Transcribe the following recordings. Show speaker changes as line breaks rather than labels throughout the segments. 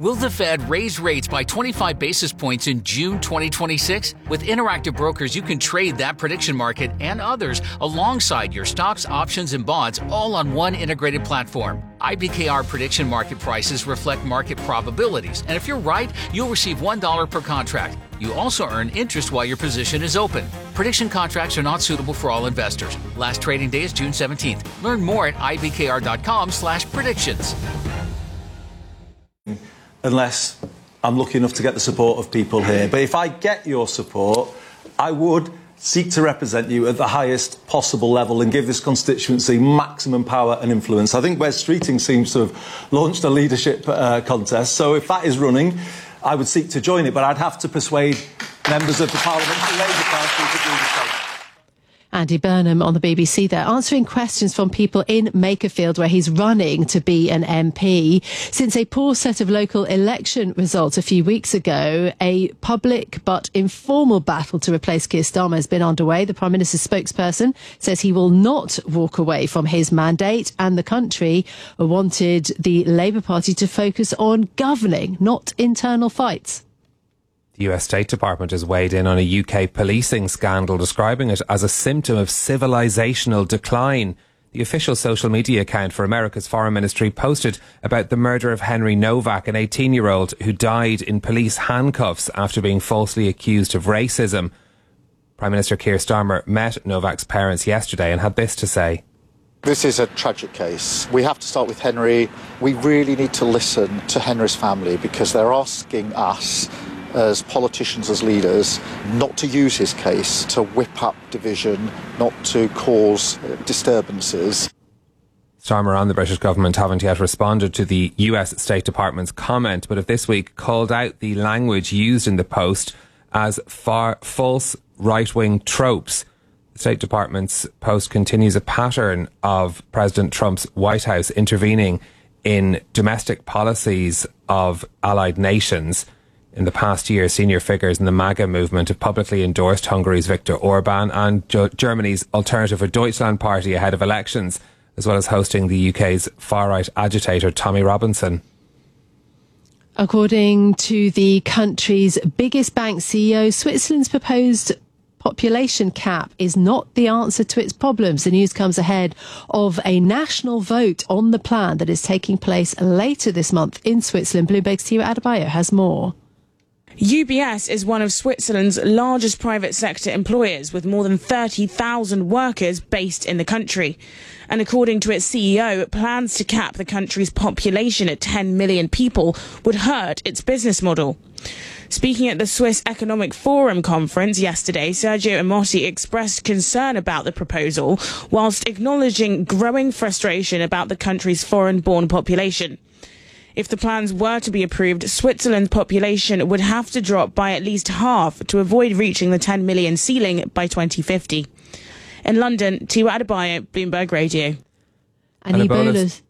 Will the Fed raise rates by 25 basis points in June 2026? With Interactive Brokers, you can trade that prediction market and others alongside your stocks, options, and bonds all on one integrated platform. IBKR prediction market prices reflect market probabilities, and if you're right, you'll receive $1 per contract. You also earn interest while your position is open. Prediction contracts are not suitable for all investors. Last trading day is June 17th. Learn more at ibkr.com/predictions.
Unless I'm lucky enough to get the support of people here. But if I get your support, I would seek to represent you at the highest possible level and give this constituency maximum power and influence. I think Wes Streeting seems to have launched a leadership contest. So if that is running, I would seek to join it. But I'd have to persuade members of the Parliament, the Labour Party, to do the same.
Andy Burnham on the BBC there, answering questions from people in Makerfield, where he's running to be an MP. Since a poor set of local election results a few weeks ago, a public but informal battle to replace Keir Starmer has been underway. The Prime Minister's spokesperson says he will not walk away from his mandate, and the country wanted the Labour Party to focus on governing, not internal fights.
The US State Department has weighed in on a UK policing scandal, describing it as a symptom of civilizational decline. The official social media account for America's Foreign Ministry posted about the murder of Henry Novak, an 18-year-old who died in police handcuffs after being falsely accused of racism. Prime Minister Keir Starmer met Novak's parents yesterday and had this to say.
This is a tragic case. We have to start with Henry. We really need to listen to Henry's family because they're asking us as politicians, as leaders, not to use his case to whip up division, not to cause disturbances.
Starmer and the British government haven't yet responded to the US State Department's comment, but have this week called out the language used in the post as false right-wing tropes. The State Department's post continues a pattern of President Trump's White House intervening in domestic policies of allied nations. In the past year, senior figures in the MAGA movement have publicly endorsed Hungary's Viktor Orban and Germany's Alternative for Deutschland party ahead of elections, as well as hosting the UK's far-right agitator Tommy Robinson.
According to the country's biggest bank CEO, Switzerland's proposed population cap is not the answer to its problems. The news comes ahead of a national vote on the plan that is taking place later this month in Switzerland. Bloomberg's Tia Adebayo has more.
UBS is one of Switzerland's largest private sector employers, with more than 30,000 workers based in the country. And according to its CEO, plans to cap the country's population at 10 million people would hurt its business model. Speaking at the Swiss Economic Forum conference yesterday, Sergio Amotti expressed concern about the proposal, whilst acknowledging growing frustration about the country's foreign-born population. If the plans were to be approved, Switzerland's population would have to drop by at least half to avoid reaching the 10 million ceiling by 2050. In London, Tia Adebayo, Bloomberg Radio.
And Ebola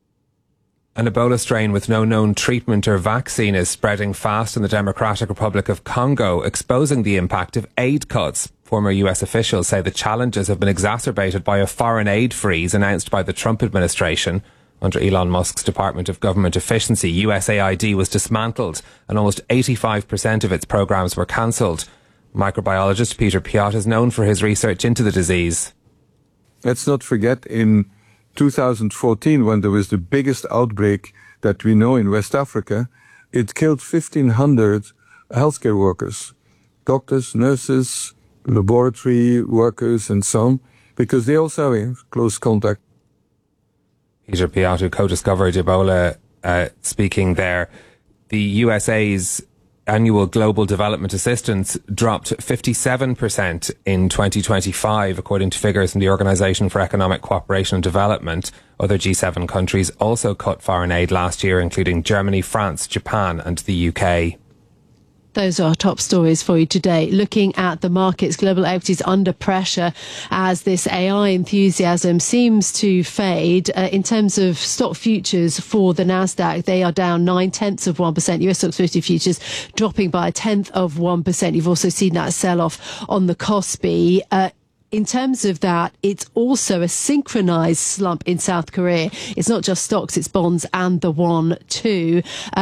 strain with no known treatment or vaccine is spreading fast in the Democratic Republic of Congo, exposing the impact of aid cuts. Former US officials say the challenges have been exacerbated by a foreign aid freeze announced by the Trump administration. Under Elon Musk's Department of Government Efficiency, USAID was dismantled and almost 85% of its programs were cancelled. Microbiologist Peter Piot is known for his research into the disease.
Let's not forget, in 2014, when there was the biggest outbreak that we know in West Africa, it killed 1,500 healthcare workers, doctors, nurses, laboratory workers and so on, because they also are in close contact.
Peter Piot, who co-discovered Ebola, speaking there. The USA's annual global development assistance dropped 57% in 2025, according to figures from the Organisation for Economic Cooperation and Development. Other G7 countries also cut foreign aid last year, including Germany, France, Japan and the UK.
Those are our top stories for you today. Looking at the markets, global equities under pressure as this AI enthusiasm seems to fade. In terms of stock futures for the Nasdaq, they are down 0.9%. US Stocks 50 futures dropping by 0.1%. You've also seen that sell-off on the Kospi. In terms of that, it's also a synchronized slump in South Korea. It's not just stocks, it's bonds and the won too.